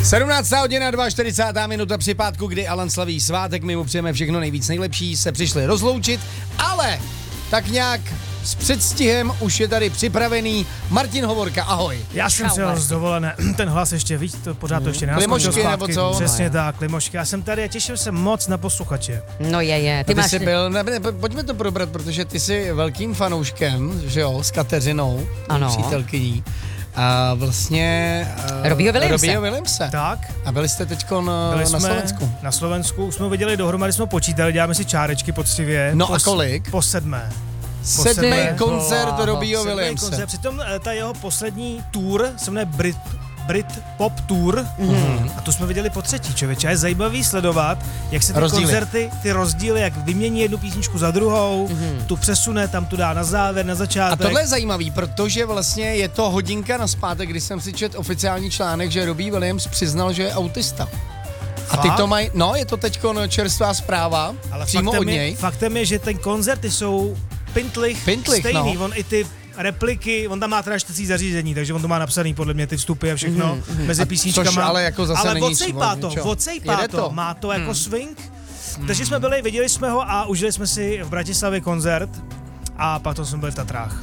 17. hodina, 42. minuta při pátku, kdy Alan slaví svátek, my mu přejeme všechno nejvíc nejlepší, se přišli rozloučit, ale tak nějak s předstihem už je tady připravený Martin Hovorka, ahoj. Já jsem si z dovolené, ten hlas ještě, víš, to pořád to ještě nenaskočil Klimošky nebo co? Přesně tak, klimošky. Já jsem tady a těšil se moc na posluchače. No je. Ty jsi byl, pojďme to probrat, protože ty jsi velkým fanouškem, že jo, s Kateřinou, přítelkyní. A vlastně Robbieho Williamse. Tak. A byli jste teďko na Slovensku. Na Slovensku, už jsme viděli dohromady, jsme počítali, děláme si čárečky poctivě. No a kolik? Po 7. Sedmý koncert Robbieho Williamse. Přitom ta jeho poslední tour se jmenuje Brit Pop Tour a tu jsme viděli po 3. člověče. A je zajímavý sledovat, jak se ty koncerty, ty rozdíly, jak vymění jednu písničku za druhou, tu přesune, tam tu dá na závěr, na začátek. A tohle je zajímavý, protože vlastně je to hodinka nazpátek, když jsem si četl oficiální článek, že Robbie Williams přiznal, že je autista. A ty to mají, no je to teďko čerstvá zpráva, ale přímo od něj. Faktem je, že ten koncerty jsou pintlich stejný, on i ty repliky, on tam má teda čtecí zařízení, takže on to má napsaný podle mě ty vstupy a všechno mezi písničkama. Což ale jako zase ale není odsejpá to, má to jako swing. Takže jsme viděli jsme ho a užili jsme si v Bratislavě koncert a pak to jsme byli v Tatrách.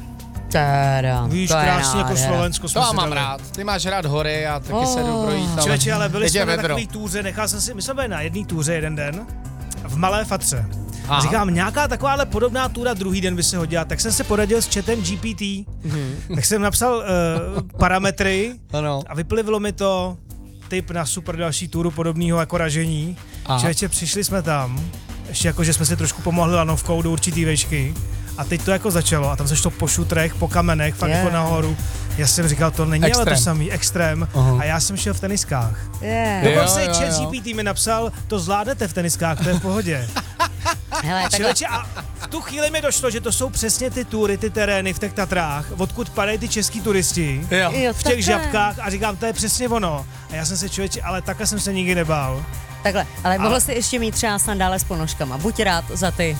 Víš, krásně jako Slovensko jsme to mám rád. Ty máš rád hory a taky se jdu projít. Člověče, ale byli jsme na takový túře, my jsme byli na jedné túře jeden den v Malé Fatře. A říkám, nějaká takováhle podobná túra druhý den by se hodila, tak jsem se poradil s chatem GPT, tak jsem napsal parametry a vyplivilo mi to tip na super další túru podobného jako ražení. Člověče, přišli jsme tam, ještě jako, že jsme si trošku pomohli lanovkou do určitý výšky a teď to jako začalo a tam se šlo po šutrech, po kamenech, fakt jako nahoru. Já jsem říkal, to není ale to samý, extrém. A já jsem šel v teniskách. Dokonce chat GPT mi napsal, to zvládnete v teniskách, to je v pohodě. Člověče, a v tu chvíli mi došlo, že to jsou přesně ty tury, ty terény v těch Tatrách, odkud padají ty český turisti v těch žabkách a říkám, to je přesně ono. A já jsem se člověče, ale takhle jsem se nikdy nebál. Takhle, ale mohl jsi ještě mít třeba sandále s ponožkama, buď rád za ty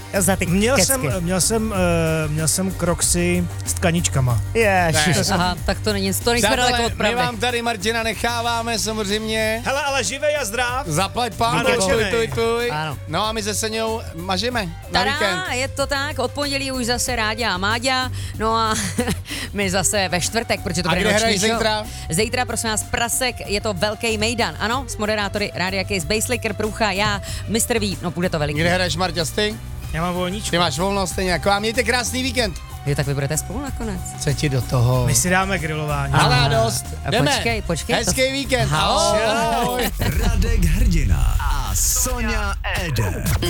Měl jsem kroxy s tkaničkama. Aha, tak to nejsme daleko od pravdy. My vám tady Martina necháváme samozřejmě. Hele, ale živej a zdrav. Zaplať pán, tuj. No a my se Seňou mažeme na víkend. Je to tak, od pondělí už zase Ráďa a Máďa, no a my zase ve čtvrtek, protože to bude noční show. Zítra? Zítra, prosím vás, Prasek, je to velký mejdan, ano, s moderátory Rádia Case, Basslicker, Průcha, já, Mr. V, no bude to veliký. Kde hraješ, Marťa, ty? Já mám volníčku. Ty máš volno stejně jako a mějte krásný víkend. Tak vy budete spolu nakonec. Co ti do toho? My si dáme grilování. A dost. Jdeme. Počkej. Hezký víkend. Ahoj. Radek Hrdina a Sonja Eder.